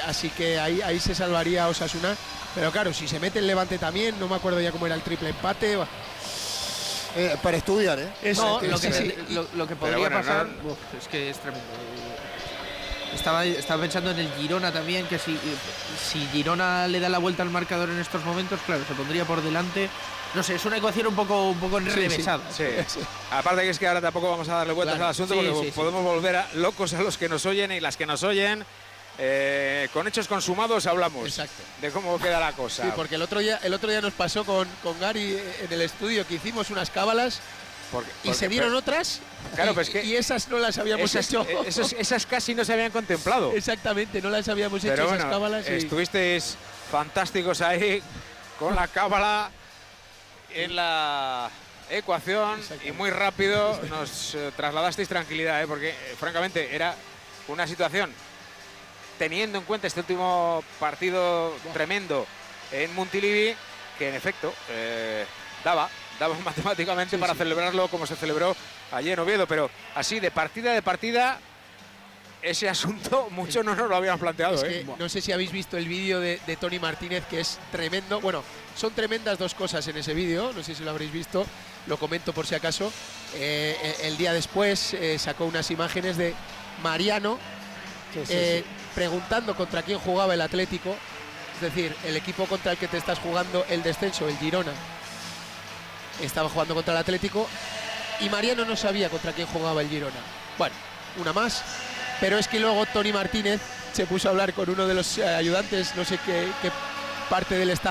así que ahí se salvaría Osasuna. Pero claro, si se mete el Levante también, no me acuerdo ya cómo era el triple empate. Para estudiar, No, Sí. lo que podría pasar es que es tremendo. Estaba pensando en el Girona también, que si Girona le da la vuelta al marcador en estos momentos, claro, se pondría por delante. No sé, es una ecuación un poco enrevesada. Sí. Aparte que es que ahora tampoco vamos a darle vueltas al asunto, porque podemos volver locos a los que nos oyen y las que nos oyen. Con hechos consumados hablamos de cómo queda la cosa. Sí, porque el otro día nos pasó con Gary en el estudio, que hicimos unas cábalas y se dieron otras. Claro, pues que y esas no las habíamos hecho. Esas casi no se habían contemplado. Exactamente, no las habíamos hecho. Pero esas cábalas. Estuvisteis fantásticos ahí con la cábala en la ecuación y muy rápido nos trasladasteis tranquilidad, porque francamente era una situación, teniendo en cuenta este último partido tremendo en Montilivi, que en efecto daba matemáticamente para celebrarlo como se celebró allí en Oviedo, pero así de partida ese asunto mucho no nos lo habíamos planteado. Es que no sé si habéis visto el vídeo de Tony Martínez, que es tremendo. Bueno, son tremendas dos cosas en ese vídeo, no sé si lo habréis visto, lo comento por si acaso. El día después sacó unas imágenes de Mariano preguntando contra quién jugaba el Atlético, es decir, el equipo contra el que te estás jugando el descenso, el Girona, estaba jugando contra el Atlético y Mariano no sabía contra quién jugaba el Girona. Bueno, una más, pero es que luego Tony Martínez se puso a hablar con uno de los ayudantes, no sé qué parte del staff